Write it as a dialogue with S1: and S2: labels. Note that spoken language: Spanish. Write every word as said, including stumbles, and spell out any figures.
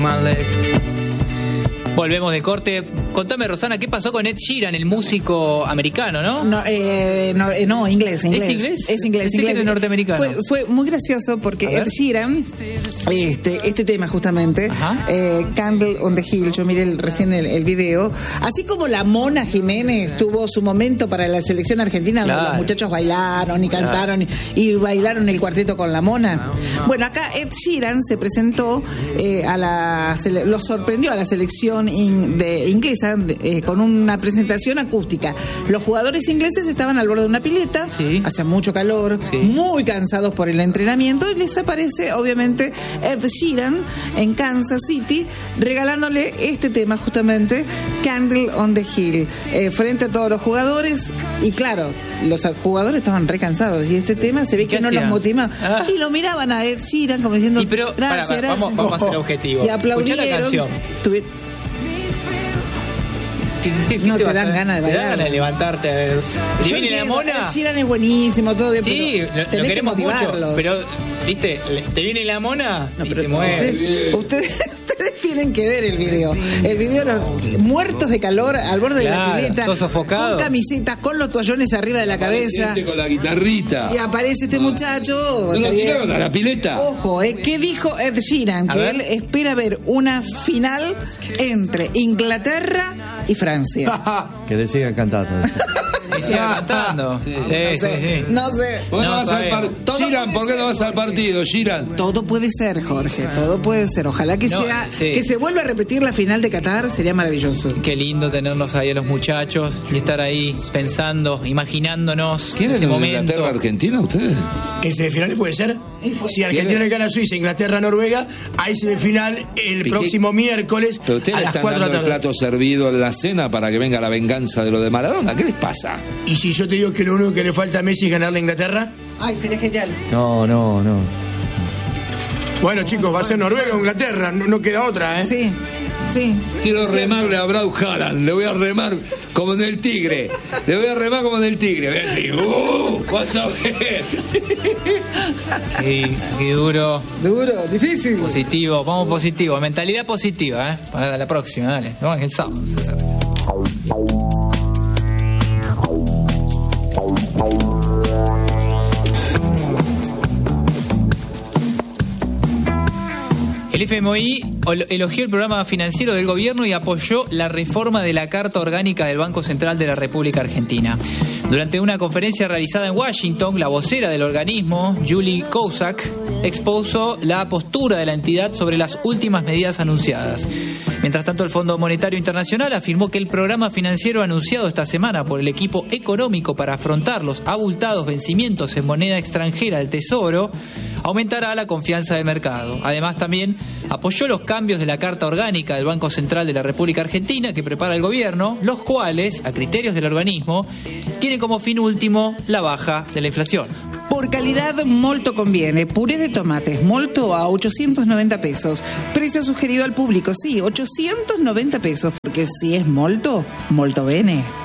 S1: my leg.
S2: Volvemos de corte. Contame, Rosana, ¿qué pasó con Ed Sheeran, el músico americano, no?
S3: No, eh, no, eh, no inglés, inglés.
S2: ¿Es inglés?
S3: Es inglés,
S2: Pensé
S3: inglés.
S2: que era norteamericano.
S3: Fue, fue muy gracioso porque Ed Sheeran, este, este tema justamente, eh, Candle on the Hill, yo miré el, recién el, el video, así como la Mona Jiménez tuvo su momento para la selección argentina,
S2: Claro.
S3: donde los muchachos bailaron y cantaron y, y bailaron el cuarteto con la Mona. Bueno, acá Ed Sheeran se presentó eh, a la, se le- lo sorprendió a la selección in- de inglesa eh, con una presentación acústica. Los jugadores ingleses estaban al borde de una pileta,
S2: Sí.
S3: hacía mucho calor,
S2: Sí.
S3: muy cansados por el entrenamiento, y les aparece obviamente Ed Sheeran en Kansas City regalándole este tema justamente, Candle on the Hill, eh, frente a todos los jugadores. Y claro, los jugadores estaban re cansados y este tema se ve
S2: qué
S3: que no los
S2: hacían?
S3: motiva.
S2: Ah.
S3: Y lo miraban a Ed Sheeran como diciendo
S2: Y pero,
S3: gracias,
S2: pará, pará,
S3: gracias.
S2: vamos, vamos a ser objetivos.
S3: Y
S2: Escuchá
S3: aplaudieron.
S2: la canción.
S3: Tuvi-
S2: ¿Qué- qué
S3: No, te
S2: vas
S3: dan
S2: a-
S3: ganas de
S2: Te dan
S3: bailar.
S2: ganas de levantarte. A ver.
S3: Yo
S2: ¿Divina la
S3: entiendo,
S2: mona?
S3: Ed Sheeran es buenísimo, todo bien,
S2: Sí,
S3: pero
S2: lo, lo
S3: tenés que
S2: queremos mucho.
S3: motivarlos.
S2: Pero, viste, le- te viene la mona
S3: No,
S2: y
S3: pero
S2: te mueves.
S3: ustedes, ustedes, ustedes tienen que ver el video. El video, los- muertos de calor al borde
S2: Claro,
S3: de la pileta,
S2: todos sofocados.
S3: con camisetas, con los toallones arriba de la cabeza.
S4: Gente con la guitarrita.
S3: Y aparece este muchacho.
S4: ¿No lo tiraron a la pileta?
S3: Ojo, eh, ¿qué dijo Ed Sheeran?
S2: A
S3: Que
S2: ver.
S3: él espera ver una final entre Inglaterra y Francia.
S5: Que le sigan cantando.
S2: Y sigue cantando. Sí,
S3: No
S2: sí,
S3: sé,
S2: sí.
S3: no sé.
S4: ¿Por qué no
S2: No,
S4: vas al
S2: está
S4: par-
S2: bien.
S3: Todo
S4: Giran,
S3: puede
S4: ¿por qué
S3: ser,
S4: no vas al
S3: Jorge.
S4: partido, Giran?
S3: Todo puede ser, Jorge, todo puede ser. Ojalá que
S2: No,
S3: sea,
S2: sí.
S3: que se vuelva a repetir la final de Qatar, sería maravilloso.
S2: Qué lindo tenerlos ahí a los muchachos y estar ahí pensando, imaginándonos
S4: ¿Quieren
S2: ese
S4: en
S2: momento.
S4: Inglaterra, Argentina, ustedes?
S6: En semifinales puede ser. Si Argentina le gana a Suiza, Inglaterra, Noruega, hay semifinal el
S4: Piqué.
S6: próximo miércoles
S4: Pero ustedes
S6: a
S4: le
S6: las
S4: están
S6: cuatro de
S4: dando
S6: la
S4: el
S6: tarde.
S4: plato servido en la cena para que venga la venganza de lo de Maradona. ¿Qué les pasa?
S6: Y si yo te digo que lo único que le falta a Messi es ganarle a Inglaterra,
S3: Ay, sería genial.
S5: No, no, no.
S6: bueno, chicos, va a ser Noruega o Inglaterra, no, no queda otra, ¿eh?
S3: Sí, sí.
S4: Quiero remarle a Brau Haaland. Le voy a remar como en el tigre. Le voy a remar como en el tigre. Ven, uh, vas a ver.
S2: Qué, qué duro,
S3: Duro, difícil.
S2: positivo, vamos positivo, mentalidad positiva, ¿eh? Para la próxima, dale. Vamos el sábado. El F M I ol- elogió el programa financiero del gobierno y apoyó la reforma de la Carta Orgánica del Banco Central de la República Argentina. Durante una conferencia realizada en Washington, la vocera del organismo, Julie Kozak, expuso la postura de la entidad sobre las últimas medidas anunciadas. Mientras tanto, el Fondo Monetario Internacional afirmó que el programa financiero anunciado esta semana por el equipo económico para afrontar los abultados vencimientos en moneda extranjera del Tesoro aumentará la confianza del mercado. Además, también apoyó los cambios de la Carta Orgánica del Banco Central de la República Argentina que prepara el gobierno, los cuales, a criterios del organismo, tienen como fin último la baja de la inflación.
S3: Por calidad, molto conviene. Puré de tomates, molto a ochocientos noventa pesos. Precio sugerido al público, sí, ochocientos noventa pesos. Porque si es molto, molto bene.